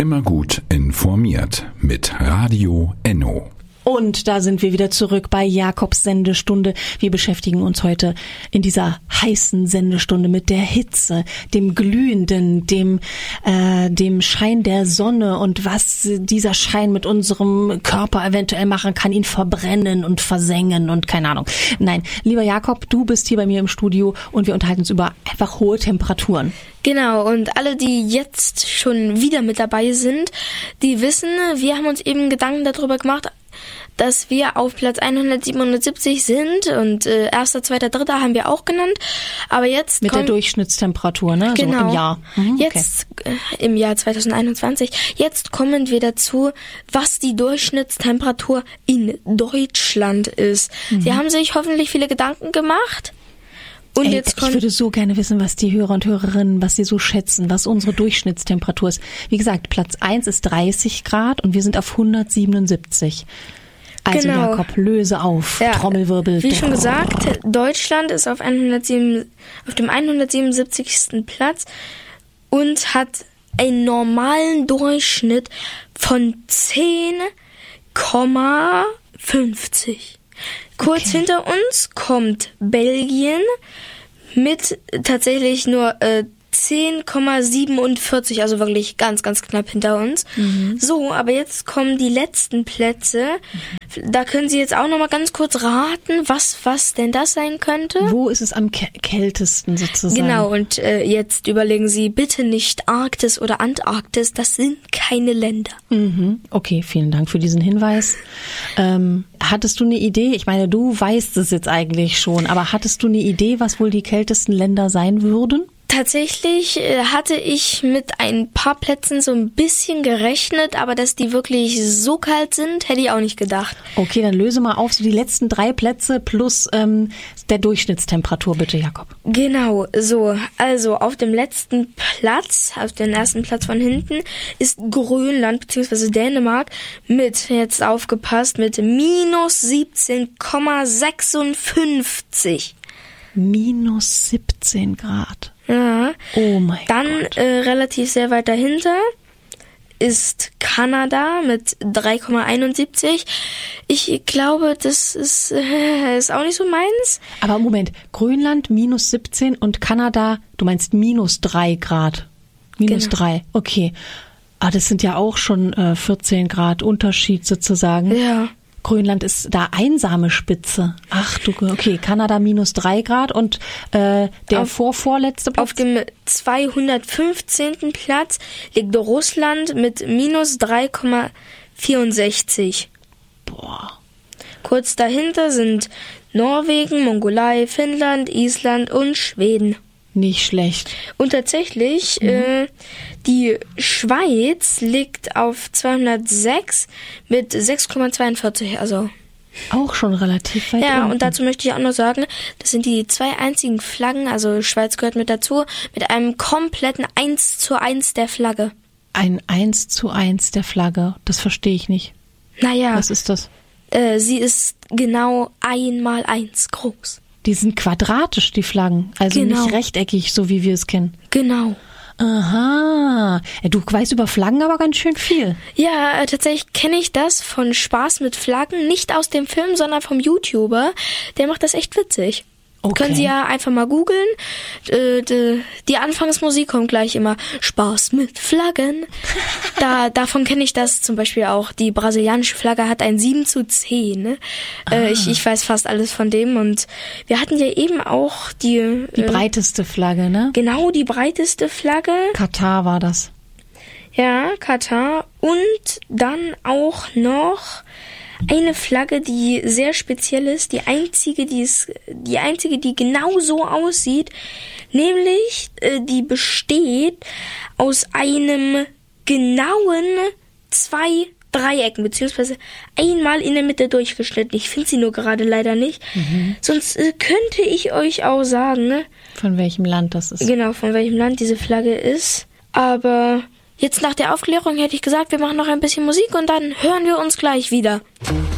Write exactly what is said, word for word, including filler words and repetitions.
Immer gut informiert mit Radio Enno. Und da sind wir wieder zurück bei Jakobs Sendestunde. Wir beschäftigen uns heute in dieser heißen Sendestunde mit der Hitze, dem Glühenden, dem, äh, dem Schein der Sonne und was dieser Schein mit unserem Körper eventuell machen kann, ihn verbrennen und versengen und keine Ahnung. Nein, lieber Jakob, du bist hier bei mir im Studio und wir unterhalten uns über einfach hohe Temperaturen. Genau, und alle, die jetzt schon wieder mit dabei sind, die wissen, wir haben uns eben Gedanken darüber gemacht, dass wir auf Platz hundertsiebenundsiebzig sind und äh, erster, zweiter, dritter haben wir auch genannt. Aber jetzt mit kommt, der Durchschnittstemperatur, ne? Genau. So im Jahr. Mhm, jetzt okay. äh, im Jahr zweitausendeinundzwanzig. Jetzt kommen wir dazu, was die Durchschnittstemperatur in Deutschland ist. Mhm. Sie haben sich hoffentlich viele Gedanken gemacht. Und Ey, jetzt ich würde so gerne wissen, was die Hörer und Hörerinnen, was sie so schätzen, was unsere Durchschnittstemperatur ist. Wie gesagt, Platz eins ist dreißig Grad und wir sind auf hundertsiebenundsiebzig. Also genau. Jakob, löse auf, ja, Trommelwirbel. Wie schon gesagt, Deutschland ist auf, hundertsieben, auf dem hundertsiebenundsiebzigsten Platz und hat einen normalen Durchschnitt von zehn Komma fünfzig. Kurz okay. hinter uns kommt Belgien mit tatsächlich nur äh, zehn Komma siebenundvierzig, also wirklich ganz, ganz knapp hinter uns. Mhm. So, aber jetzt kommen die letzten Plätze. Mhm. Da können Sie jetzt auch noch mal ganz kurz raten, was was denn das sein könnte. Wo ist es am k- kältesten sozusagen? Genau, und äh, jetzt überlegen Sie bitte nicht Arktis oder Antarktis, das sind keine Länder. Mhm. Okay, vielen Dank für diesen Hinweis. Ähm, hattest du eine Idee? Ich meine, du weißt es jetzt eigentlich schon, aber hattest du eine Idee, was wohl die kältesten Länder sein würden? Tatsächlich äh, hatte ich mit ein paar Plätzen so ein bisschen gerechnet, aber dass die wirklich so kalt sind, hätte ich auch nicht gedacht. Okay, dann löse mal auf, so die letzten drei Plätze plus ähm, der Durchschnittstemperatur, bitte, Jakob. Genau, so. Also auf dem letzten Platz, auf dem ersten Platz von hinten, ist Grönland bzw. Dänemark mit, jetzt aufgepasst, mit minus siebzehn Komma sechsundfünfzig. Minus siebzehn Grad. Ja. Oh mein Dann, Gott. Dann äh, relativ sehr weit dahinter ist Kanada mit drei Komma einundsiebzig. Ich glaube, das ist, äh, ist auch nicht so meins. Aber Moment, Grönland minus siebzehn und Kanada, du meinst minus drei Grad. Minus genau. drei, okay. Ah, das sind ja auch schon äh, vierzehn Grad Unterschied sozusagen. Ja. Grönland ist da einsame Spitze. Ach du, okay, Kanada minus drei Grad und äh, der auf, vorvorletzte Platz? Auf dem zweihundertfünfzehnten Platz liegt Russland mit minus drei Komma vierundsechzig. Boah. Kurz dahinter sind Norwegen, Mongolei, Finnland, Island und Schweden. Nicht schlecht. Und tatsächlich, mhm. äh, die Schweiz liegt auf zweihundertsechs mit sechs Komma zweiundvierzig, also auch schon relativ weit Ja, unten. Und dazu möchte ich auch noch sagen, das sind die zwei einzigen Flaggen, also Schweiz gehört mit dazu, mit einem kompletten eins zu eins der Flagge. Ein eins zu eins der Flagge, das verstehe ich nicht. Naja. Was ist das? Äh, sie ist genau ein mal eins groß. Die sind quadratisch, die Flaggen. Also genau. nicht rechteckig, so wie wir es kennen. Genau. Aha. Ja, du weißt über Flaggen aber ganz schön viel. Ja, äh, tatsächlich kenne ich das von Spaß mit Flaggen. Nicht aus dem Film, sondern vom YouTuber. Der macht das echt witzig. Okay. Können Sie ja einfach mal googeln. Äh, die, die Anfangsmusik kommt gleich immer. Spaß mit Flaggen. Da, davon kenne ich das zum Beispiel auch. Die brasilianische Flagge hat ein sieben zu zehn. Ne? Ah. Äh, ich, ich weiß fast alles von dem. Und wir hatten ja eben auch die... Die äh, breiteste Flagge, ne? Genau, die breiteste Flagge. Katar war das. Ja, Katar. Und dann auch noch... eine Flagge, die sehr speziell ist, die einzige, die ist, die einzige, die genau so aussieht, nämlich äh, die besteht aus einem genauen zwei Dreiecken, beziehungsweise einmal in der Mitte durchgeschnitten. Ich finde sie nur gerade leider nicht. Mhm. Sonst äh, könnte ich euch auch sagen, ne? Von welchem Land das ist. Genau, von welchem Land diese Flagge ist. Aber jetzt nach der Aufklärung hätte ich gesagt, wir machen noch ein bisschen Musik und dann hören wir uns gleich wieder.